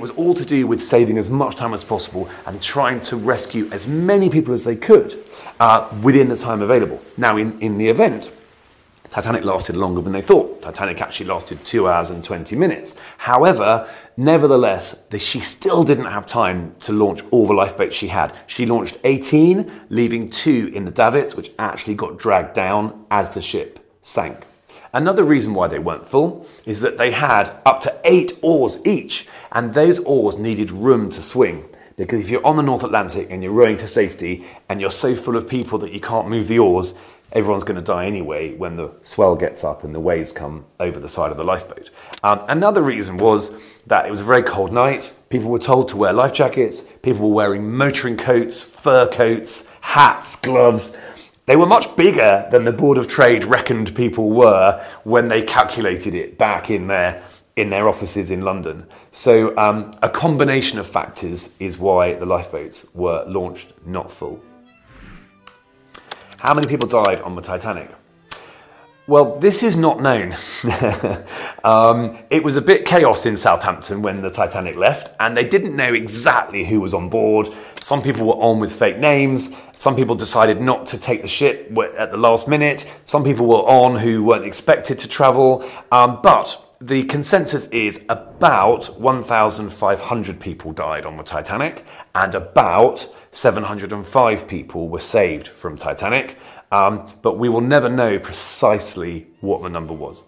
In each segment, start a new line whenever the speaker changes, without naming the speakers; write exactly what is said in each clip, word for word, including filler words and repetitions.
it was all to do with saving as much time as possible and trying to rescue as many people as they could uh, within the time available. Now, in, in the event, Titanic lasted longer than they thought. Titanic actually lasted two hours and twenty minutes. However, nevertheless, the, she still didn't have time to launch all the lifeboats she had. She launched eighteen, leaving two in the davits, which actually got dragged down as the ship sank. Another reason why they weren't full is that they had up to eight oars each, and those oars needed room to swing. Because if you're on the North Atlantic and you're rowing to safety and you're so full of people that you can't move the oars, everyone's going to die anyway when the swell gets up and the waves come over the side of the lifeboat. Um, another reason was that it was a very cold night. People were told to wear life jackets. People were wearing motoring coats, fur coats, hats, gloves. They were much bigger than the Board of Trade reckoned people were when they calculated it back in their, in their offices in London. So um, a combination of factors is why the lifeboats were launched not full. How many people died on the Titanic? Well, this is not known. um, it was a bit chaos in Southampton when the Titanic left, and they didn't know exactly who was on board. Some people were on with fake names. Some people decided not to take the ship at the last minute. Some people were on who weren't expected to travel. Um, but the consensus is about one thousand five hundred people died on the Titanic, and about seven hundred five people were saved from Titanic, um, but we will never know precisely what the number was.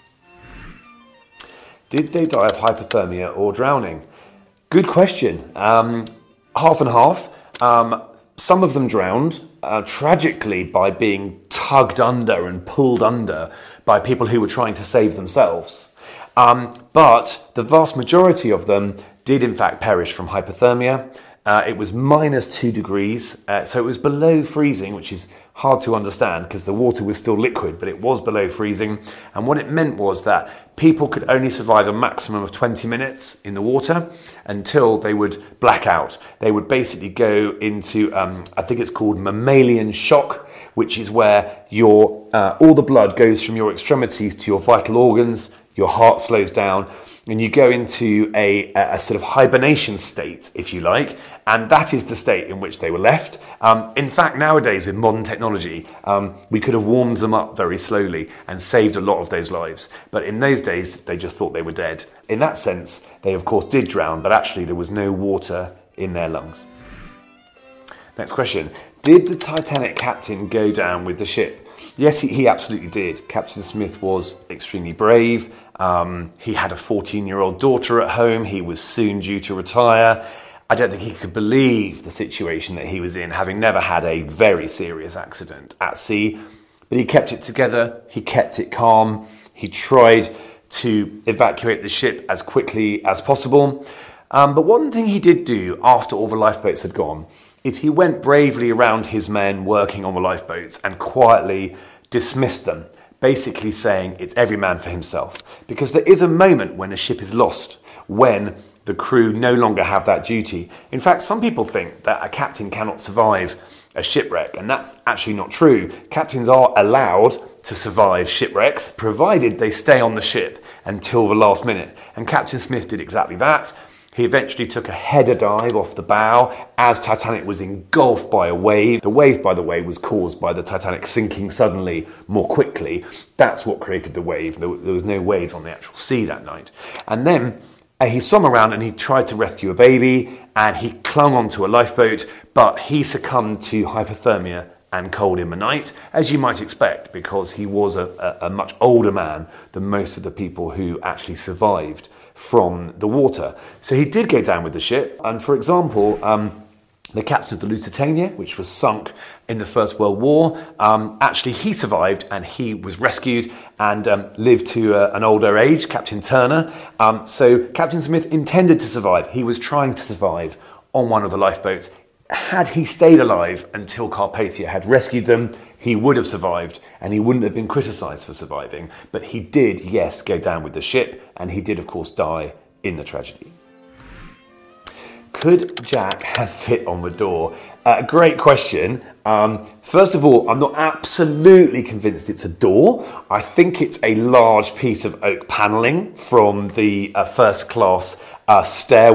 Did they die of hypothermia or drowning? Good question. Um, half and half. Um, some of them drowned, uh, tragically by being tugged under and pulled under by people who were trying to save themselves. Um, but the vast majority of them did in fact perish from hypothermia. Uh, it was minus two degrees, uh, so it was below freezing, which is hard to understand because the water was still liquid, but it was below freezing. And what it meant was that people could only survive a maximum of twenty minutes in the water until they would black out. They would basically go into, um, I think it's called mammalian shock, which is where your uh, all the blood goes from your extremities to your vital organs, your heart slows down, and you go into a, a sort of hibernation state, if you like, and that is the state in which they were left. Um, in fact, nowadays, with modern technology, um, we could have warmed them up very slowly and saved a lot of those lives. But in those days, they just thought they were dead. In that sense, they of course did drown, but actually there was no water in their lungs. Next question. Did the Titanic captain go down with the ship? Yes, he, he absolutely did. Captain Smith was extremely brave. Um, he had a fourteen-year-old daughter at home. He was soon due to retire. I don't think he could believe the situation that he was in, having never had a very serious accident at sea. But he kept it together. He kept it calm. He tried to evacuate the ship as quickly as possible. Um, but one thing he did do after all the lifeboats had gone is he went bravely around his men working on the lifeboats and quietly dismissed them, basically saying it's every man for himself. Because there is a moment when a ship is lost, when the crew no longer have that duty. In fact, some people think that a captain cannot survive a shipwreck, and that's actually not true. Captains are allowed to survive shipwrecks, provided they stay on the ship until the last minute. And Captain Smith did exactly that. He eventually took a header dive off the bow as Titanic was engulfed by a wave. The wave, by the way, was caused by the Titanic sinking suddenly more quickly. That's what created the wave. There was no waves on the actual sea that night. And then uh, he swam around and he tried to rescue a baby, and he clung onto a lifeboat, but he succumbed to hypothermia and cold in the night, as you might expect, because he was a, a, a much older man than most of the people who actually survived from the water. So he did go down with the ship, and for example, um, the captain of the Lusitania, which was sunk in the First World War, um, actually he survived and he was rescued and um, lived to uh, an older age, Captain Turner. Um, so Captain Smith intended to survive. He was trying to survive on one of the lifeboats. Had he stayed alive until Carpathia had rescued them, he would have survived and he wouldn't have been criticised for surviving. But he did, yes, go down with the ship, and he did, of course, die in the tragedy. Could Jack have fit on the door? Uh, great question. Um, first of all, I'm not absolutely convinced it's a door. I think it's a large piece of oak panelling from the uh, first class uh, stairway.